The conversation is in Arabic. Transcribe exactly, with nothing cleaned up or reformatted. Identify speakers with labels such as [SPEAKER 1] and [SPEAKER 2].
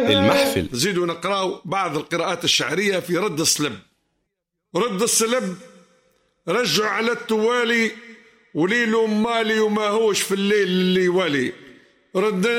[SPEAKER 1] المحفل.
[SPEAKER 2] زيدوا نقرأ بعض القراءات الشعرية في رد السلب. رد السلب رجع على التوالي وليل مالي وما هوش في الليل اللي والي. رد